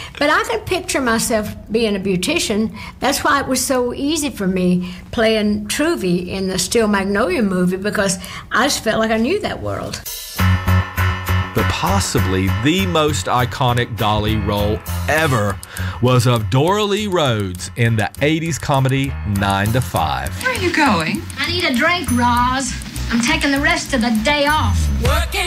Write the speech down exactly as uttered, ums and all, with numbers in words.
But I could picture myself being a beautician. That's why it was so easy for me playing Truvy in the Steel Magnolia movie, because I just felt like I knew that world. But possibly the most iconic Dolly role ever was of Dora Lee Rhodes in the eighties comedy Nine to Five. Where are you going? I need a drink, Roz. I'm taking the rest of the day off. Working.